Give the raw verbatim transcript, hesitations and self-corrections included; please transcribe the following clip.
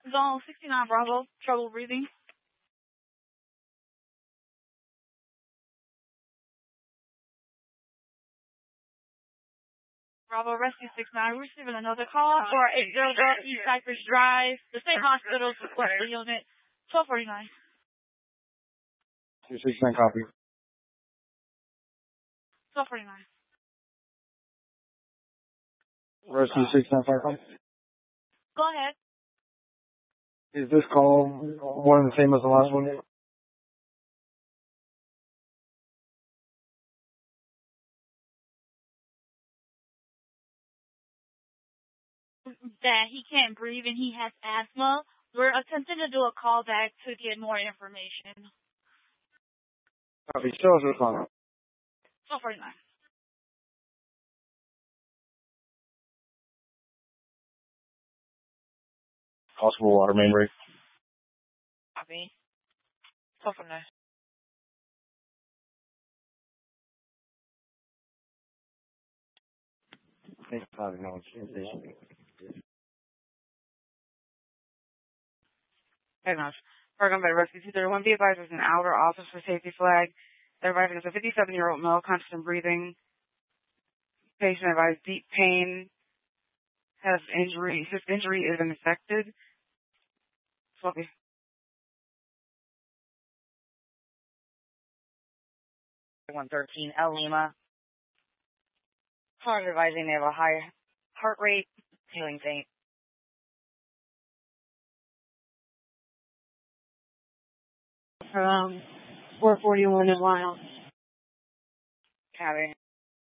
Zone sixty-nine Bravo, trouble breathing. Bravo Rescue six nine, receiving another call for eight hundred East Cypress Drive, the state hospital's request for unit twelve forty-nine. two six nine copy. twelve forty-nine. Rescue six nine five copy. Go ahead. Is this call one and the same as the last one? That he can't breathe and he has asthma. We're attempting to do a call back to get more information. Copy. Show us the call. twelve forty-nine. Possible water main break. Copy. twelve forty-nine. Thanks for having knowledge. Diagnosed. Oregon by Rescue two thirty-one. Be advised there's an outer office for safety flag. They're advising it's a fifty-seven-year-old male, conscious and breathing. Patient advised deep pain. Has injury. His injury is infected. Sloppy. one thirteen El Lima. Cars advising they have a high heart rate, feeling faint. Um, four forty-one in Wild. Cabby.